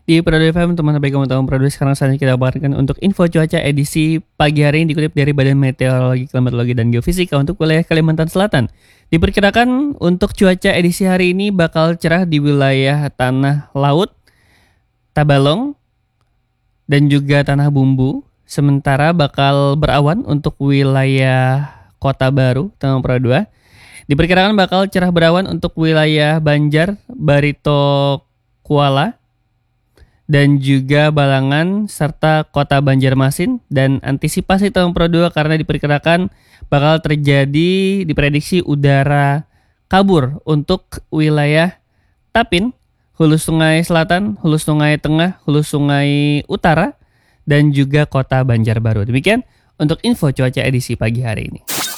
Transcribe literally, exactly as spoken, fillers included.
Di Pradua F M, teman sampai kamu tahu Pradua. Sekarang saatnya kita kabarkan untuk info cuaca edisi pagi hari ini dikutip dari Badan Meteorologi, Klimatologi, dan Geofisika untuk wilayah Kalimantan Selatan. Diperkirakan untuk cuaca edisi hari ini bakal cerah di wilayah Tanah Laut, Tabalong, dan juga Tanah Bumbu. Sementara bakal berawan untuk wilayah Kota Baru, Tanjung Pradua. Diperkirakan bakal cerah berawan untuk wilayah Banjar, Barito, Kuala, dan juga Balangan serta Kota Banjarmasin. Dan antisipasi Tanjung Pradua karena diperkirakan bakal terjadi diprediksi udara kabur untuk wilayah Tapin, Hulu Sungai Selatan, Hulu Sungai Tengah, Hulu Sungai Utara, dan juga Kota Banjarbaru. Demikian untuk info cuaca edisi pagi hari ini.